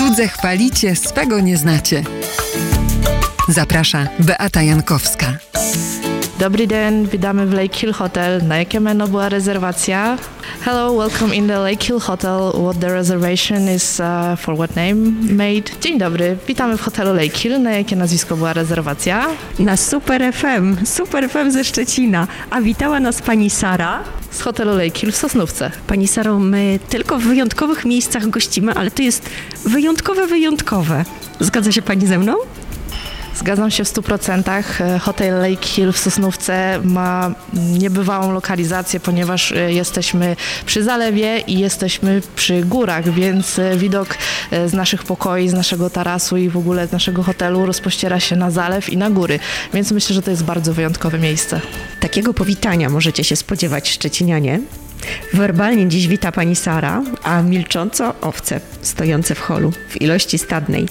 Cudze chwalicie, swego nie znacie. Zaprasza Beata Jankowska. Dobry dzień, witamy w Lake Hill Hotel. Na jakie menu była rezerwacja? Hello, welcome in the Lake Hill Hotel. What the reservation is for what name made? Dzień dobry, witamy w hotelu Lake Hill. Na jakie nazwisko była rezerwacja? Na Super FM ze Szczecina. A witała nas pani Sara z hotelu Lake Hill w Sosnówce. Pani Saro, my tylko w wyjątkowych miejscach gościmy, ale to jest wyjątkowe. Zgadza się pani ze mną? Zgadzam się w 100%. Hotel Lake Hill w Sosnówce ma niebywałą lokalizację, ponieważ jesteśmy przy zalewie i jesteśmy przy górach, więc widok z naszych pokoi, z naszego tarasu i w ogóle z naszego hotelu rozpościera się na zalew i na góry, więc myślę, że to jest bardzo wyjątkowe miejsce. Takiego powitania możecie się spodziewać, szczecinianie. Werbalnie dziś wita pani Sara, a milcząco owce stojące w holu w ilości stadnej.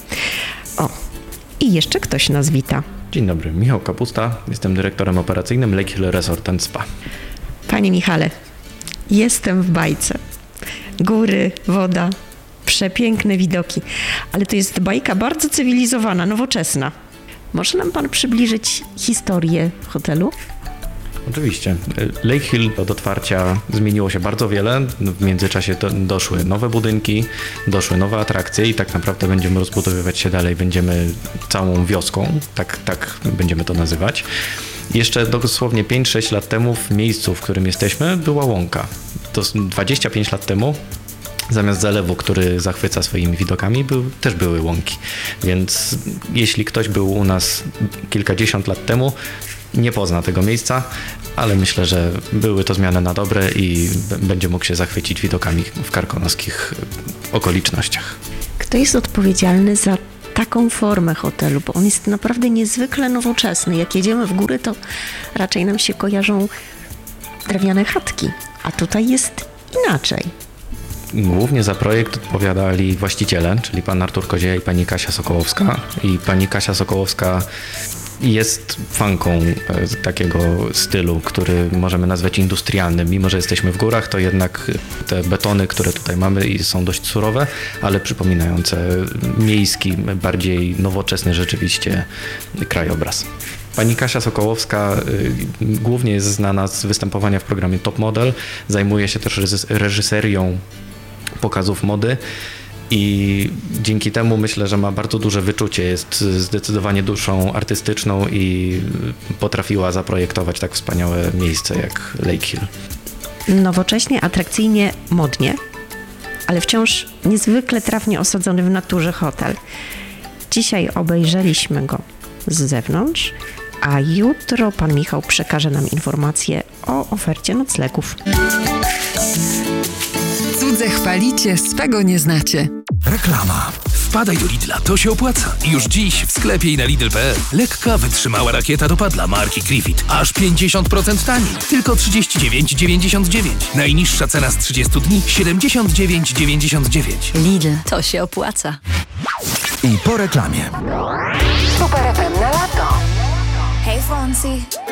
I jeszcze ktoś nas wita. Dzień dobry, Michał Kapusta, jestem dyrektorem operacyjnym Lake Hill Resort & Spa. Panie Michale, jestem w bajce. Góry, woda, przepiękne widoki, ale to jest bajka bardzo cywilizowana, nowoczesna. Może nam pan przybliżyć historię hotelu? Oczywiście. Lake Hill od otwarcia zmieniło się bardzo wiele. W międzyczasie doszły nowe budynki, doszły nowe atrakcje i tak naprawdę będziemy rozbudowywać się dalej. Będziemy całą wioską, tak będziemy to nazywać. Jeszcze dosłownie 5-6 lat temu w miejscu, w którym jesteśmy, była łąka. To 25 lat temu zamiast zalewu, który zachwyca swoimi widokami, też były łąki. Więc jeśli ktoś był u nas kilkadziesiąt lat temu, nie pozna tego miejsca, ale myślę, że były to zmiany na dobre i będzie mógł się zachwycić widokami w karkonoskich okolicznościach. Kto jest odpowiedzialny za taką formę hotelu? Bo on jest naprawdę niezwykle nowoczesny. Jak jedziemy w góry, to raczej nam się kojarzą drewniane chatki, a tutaj jest inaczej. Głównie za projekt odpowiadali właściciele, czyli pan Artur Kozieja i pani Kasia Sokołowska. I pani Kasia Sokołowska jest fanką takiego stylu, który możemy nazwać industrialnym. Mimo że jesteśmy w górach, to jednak te betony, które tutaj mamy są dość surowe, ale przypominające miejski, bardziej nowoczesny rzeczywiście krajobraz. Pani Kasia Sokołowska głównie jest znana z występowania w programie Top Model, zajmuje się też reżyserią pokazów mody. I dzięki temu myślę, że ma bardzo duże wyczucie, jest zdecydowanie duszą artystyczną i potrafiła zaprojektować tak wspaniałe miejsce jak Lake Hill. Nowocześnie, atrakcyjnie, modnie, ale wciąż niezwykle trafnie osadzony w naturze hotel. Dzisiaj obejrzeliśmy go z zewnątrz, a jutro pan Michał przekaże nam informacje o ofercie noclegów. Cudze chwalicie, swego nie znacie. Reklama. Wpadaj do Lidla, to się opłaca. Już dziś w sklepie i na Lidl.pl. Lekka, wytrzymała rakieta dopadla marki Griffith. Aż 50% taniej. Tylko 39,99. Najniższa cena z 30 dni 79,99. Lidl, to się opłaca. I po reklamie. Super FM na lato. Hey Fonzie.